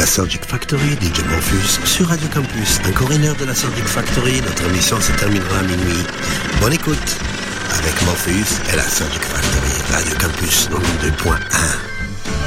Surgic Factory, DJ Morphus, sur Radio Campus. Encore une heure de la Surgic Factory, notre émission se terminera à minuit. Bonne écoute avec Morphus et la Surgic Factory, Radio Campus 92.1.